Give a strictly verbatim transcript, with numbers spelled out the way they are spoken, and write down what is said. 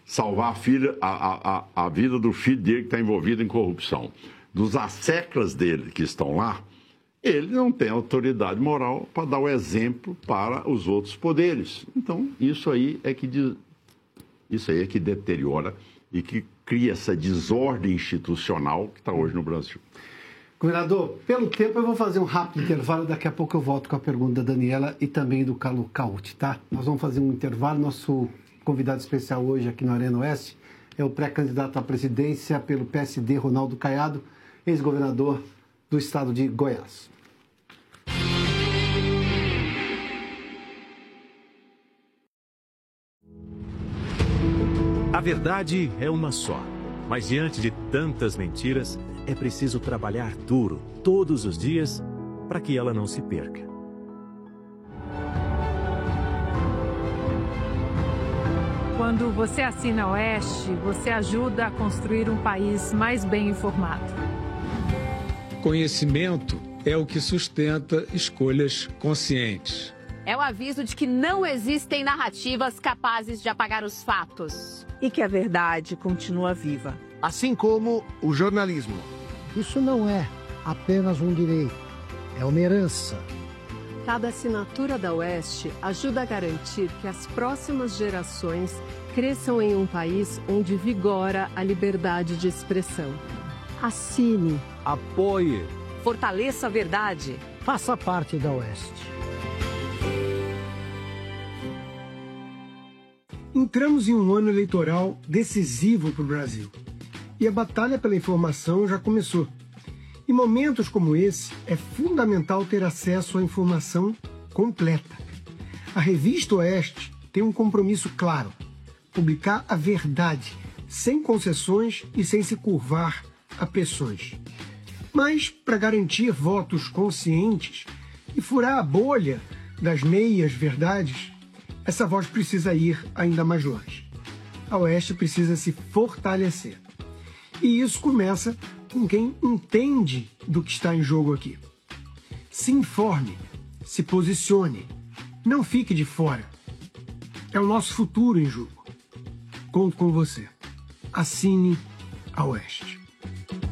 salvar a, filha, a, a, a vida do filho dele que está envolvido em corrupção. Dos asseclas dele que estão lá, ele não tem autoridade moral para dar o exemplo para os outros poderes. Então, isso aí é que, isso aí é que deteriora e que cria essa desordem institucional que está hoje no Brasil. Governador, pelo tempo eu vou fazer um rápido intervalo, daqui a pouco eu volto com a pergunta da Daniela e também do Carlos Cauti, tá? Nós vamos fazer um intervalo, nosso convidado especial hoje aqui no Arena Oeste é o pré-candidato à presidência pelo P S D, Ronaldo Caiado, ex-governador do estado de Goiás. A verdade é uma só, mas diante de tantas mentiras, é preciso trabalhar duro todos os dias para que ela não se perca. Quando você assina a Oeste, você ajuda a construir um país mais bem informado. Conhecimento é o que sustenta escolhas conscientes. É o aviso de que não existem narrativas capazes de apagar os fatos. E que a verdade continua viva. Assim como o jornalismo. Isso não é apenas um direito, é uma herança. Cada assinatura da Oeste ajuda a garantir que as próximas gerações cresçam em um país onde vigora a liberdade de expressão. Assine. Apoie. Fortaleça a verdade. Faça parte da Oeste. Entramos em um ano eleitoral decisivo para o Brasil. E a batalha pela informação já começou. Em momentos como esse, é fundamental ter acesso à informação completa. A revista Oeste tem um compromisso claro: publicar a verdade, sem concessões e sem se curvar a pressões. Mas, para garantir votos conscientes e furar a bolha das meias-verdades, essa voz precisa ir ainda mais longe. A Oeste precisa se fortalecer. E isso começa com quem entende do que está em jogo aqui. Se informe, se posicione, não fique de fora. É o nosso futuro em jogo. Conto com você. Assine a Oeste.